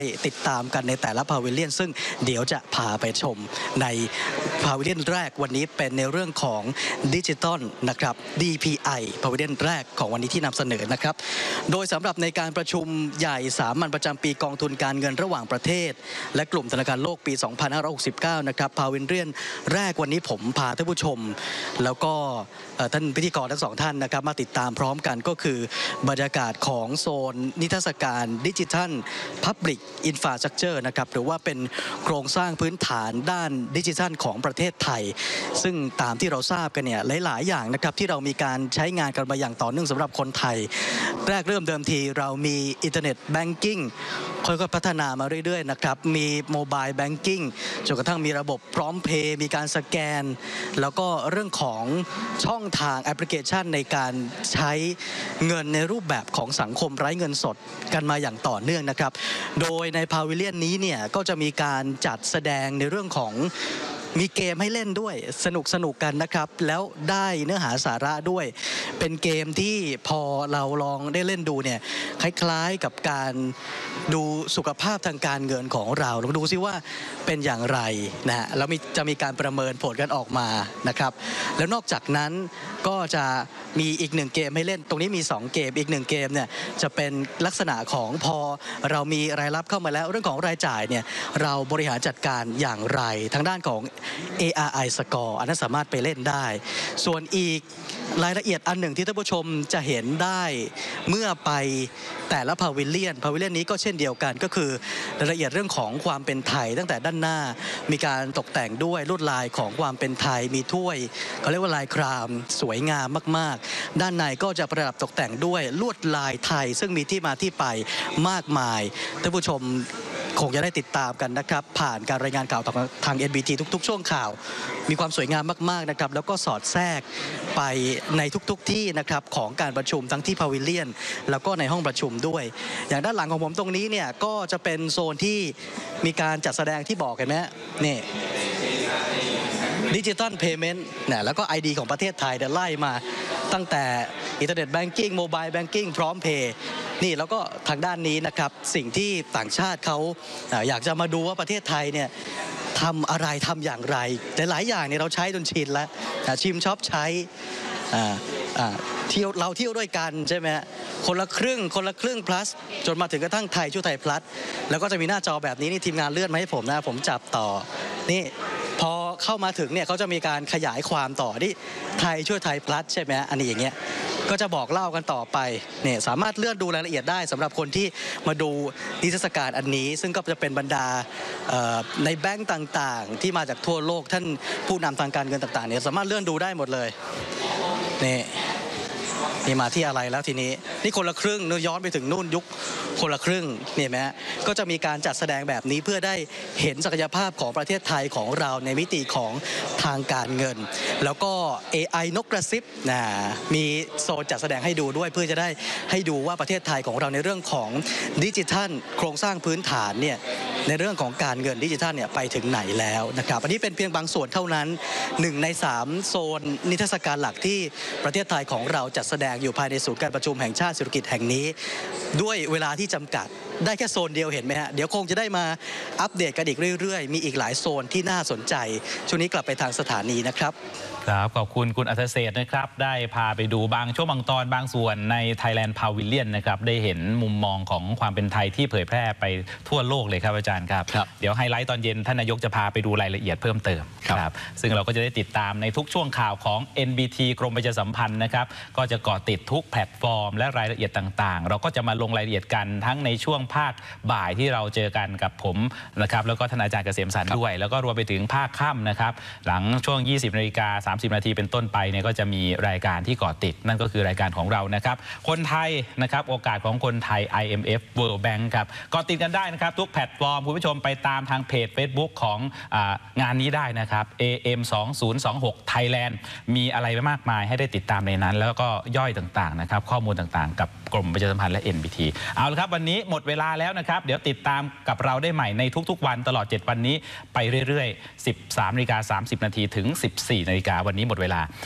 ติดตามกันในแต่ละพาวิเลียนซึ่งเดี๋ยวจะพาไปชมในพาวิเลียนแรกวันนี้เป็นในเรื่องของดิจิตอลนะครับ DPI พาวิเลียนแรกของวันนี้ที่นำเสนอนะครับโดยสำหรับในการประชุมใหญ่สามัญประจำปีกองทุนการเงินระหว่างประเทศและกลุ่มธนาคารโลกปี 2569 นะครับพาวิเลียนแรกวันนี้ผมพาท่านผู้ชมแล้วก็ท่านพิธีกรทั้งสองท่านนะครับมาติดตามพร้อมกันก็คือบรรยากาศของโซนนิทรรศการดิจิทัล Public Infrastructure นะครับหรือว่าเป็นโครงสร้างพื้นฐานด้านดิจิทัลของประเทศไทยซึ่งตามที่เราทราบกันเนี่ยหลายๆอย่างนะครับที่เรามีการใช้งานกันมาอย่างต่อเนื่องสำหรับคนไทยแรกเริ่มเดิมทีเรามีอินเทอร์เน็ตแบงกิ้งค่อยๆพัฒนามาเรื่อยๆนะครับมีโมบายแบงกิ้งจนกระทั่งมีระบบพร้อมเพย์มีการสแกนแล้วก็เรื่องของช่องทางแอปพลิเคชันในการใช้เงินในรูปแบบของสังคมไร้เงินสดกันมาอย่างต่อเนื่องนะครับโดยในพาวิเลียนนี้เนี่ยก็จะมีการจัดแสดงในเรื่องของมีเกมให้เล่นด้วยสนุกกันนะครับแล้วได้เนื้อหาสาระด้วยเป็นเกมที่พอเราลองได้เล่นดูเนี่ยคล้ายๆกับการดูสุขภาพทางการเงินของเราลองดูซิว่าเป็นอย่างไรนะฮะแล้วจะมีการประเมินผลกันออกมานะครับแล้วนอกจากนั้นก็จะมีอีกหนึ่งเกมให้เล่นตรงนี้มี2เกมอีก1เกมเนี่ยจะเป็นลักษณะของพอเรามีรายรับเข้ามาแล้วเรื่องของรายจ่ายเนี่ยเราบริหารจัดการอย่างไรทางด้านของ ARI Score อันนั้นสามารถไปเล่นได้ส่วนอีกรายละเอียดอันหนึ่งที่ท่านผู้ชมจะเห็นได้เมื่อไปแต่ละพาวิเลียนนี้ก็เช่นเดียวกันก็คือรายละเอียดเรื่องของความเป็นไทยตั้งแต่ด้านหน้ามีการตกแต่งด้วยลวดลายของความเป็นไทยมีถ้วยเขาเรียกว่าลายครามสวยงามมากๆด้านในก็จะประดับตกแต่งด้วยลวดลายไทยซึ่งมีที่มาที่ไปมากมายท่านผู้ชมคงจะได้ติดตามกันนะครับผ่านการรายงานข่าวทาง NBT ทุกๆช่วงข่าวมีความสวยงามมากๆนะครับแล้วก็สอดแทรกไปในทุกที่นะครับของการประชุมทั้งที่พาวิเลียนแล้วก็ในห้องประชุมด้วยอย่างด้านหลังของผมตรงนี้เนี่ยก็จะเป็นโซนที่มีการจัดแสดงที่บอกเห็นไหมนี่ดิจิทัลเพย์เมนต์เนี่ยแล้วก็ ID ของประเทศไทยไล่มาตั้งแต่อินเทอร์เน็ตแบงกิ้งโมบายแบงกิ้งพร้อมเพย์นี่แล้วก็ทางด้านนี้นะครับสิ่งที่ต่างชาติเขาอยากจะมาดูว่าประเทศไทยเนี่ยทำอะไรทำอย่างไรหลายอย่างเนี่ยเราใช้จนชินแล้วชิมช็อปใช้เที่ยวเราเที่ยวด้วยกันใช่ไหมคนละครึ่ง plus จนมาถึงกระทั่งไทยช่วยไทย plus แล้วก็จะมีหน้าจอแบบนี้นี่ทีมงานเลื่อนมาให้ผมนะผมจับต่อนี่พอเข้ามาถึงเนี่ยเขาจะมีการขยายความต่อที่ไทยช่วยไทย plus ใช่ไหมอันนี้อย่างเงี้ยก็จะบอกเล่ากันต่อไปเนี่ยสามารถเลื่อนดูรายละเอียดได้สำหรับคนที่มาดูนิทรรศการอันนี้ซึ่งก็จะเป็นบรรดาในแบงก์ต่างๆที่มาจากทั่วโลกท่านผู้นำทางการเงินต่างๆเนี่ยสามารถเลื่อนดูได้หมดเลยนี่มาที่อะไรแล้วทีนี้นี่คนละครึ่งย้อนไปถึงนู่นยุคคนละครึ่งเนี่ยไหมก็จะมีการจัดแสดงแบบนี้เพื่อได้เห็นศักยภาพของประเทศไทยของเราในมิติของทางการเงินแล้วก็ AI นกกระซิบมีโซนจัดแสดงให้ดูด้วยเพื่อจะได้ให้ดูว่าประเทศไทยของเราในเรื่องของดิจิทัลโครงสร้างพื้นฐานเนี่ยในเรื่องของการเงินดิจิทัลเนี่ยไปถึงไหนแล้วนะครับอันนี้เป็นเพียงบางส่วนเท่านั้น1 ใน 3โซนนิทรรศการหลักที่ประเทศไทยของเราจัดแสดงอยู่ภายในศูนย์การประชุมแห่งชาติเศรษฐกิจแห่งนี้ด้วยเวลาที่จำกัดได้แค่โซนเดียวเห็นไหมฮะเดี๋ยวคงจะได้มาอัปเดตกันอีกเรื่อยๆมีอีกหลายโซนที่น่าสนใจช่วงนี้กลับไปทางสถานีนะครับครับขอบคุณคุณอัธเศษนะครับได้พาไปดูบางช่วงบางตอนบางส่วนใน Thailand Pavilion นะครับได้เห็นมุมมองของความเป็นไทยที่เผยแพร่ไปทั่วโลกเลยครับอาจารย์ครับเดี๋ยวไฮไลท์ตอนเย็นท่านนายกจะพาไปดูรายละเอียดเพิ่มเติมครับซึ่งเราก็จะได้ติดตามในทุกช่วงข่าวของ NBT กรมประชาสัมพันธ์นะครับก็จะเกาะติดทุกแพลตฟอร์มและรายละเอียดต่างๆเราก็จะมาลงรายละเอียดกันทั้งในช่วงภาคบ่ายที่เราเจอกันกับผมนะครับแล้วก็ท่านอาจารย์เกษมสรรด้วยแล้วก็รวมไปถึงภาคค่ำนะครับหลังช่วง 20:30 นาทีเป็นต้นไปเนี่ยก็จะมีรายการที่เกาะติดนั่นก็คือรายการของเรานะครับคนไทยนะครับโอกาสของคนไทย IMF World Bank ครับเกาะติดกันได้นะครับทุกแพลตฟอร์มคุณผู้ชมไปตามทางเพจ Facebook ของงานนี้ได้นะครับ AM 2026 Thailand มีอะไรมากมายให้ได้ติดตามในนั้นแล้วก็ย่อยต่างๆนะครับข้อมูลต่างๆกับกรมประชาสัมพันธ์และ NBT เอาละครับวันนี้หมดเวลาแล้วนะครับเดี๋ยวติดตามกับเราได้ใหม่ในทุกๆวันตลอด7วันนี้ไปเรื่อยๆ 13:30 นาทีถึง 14 นาฬิกาวันนี้หมดเวลา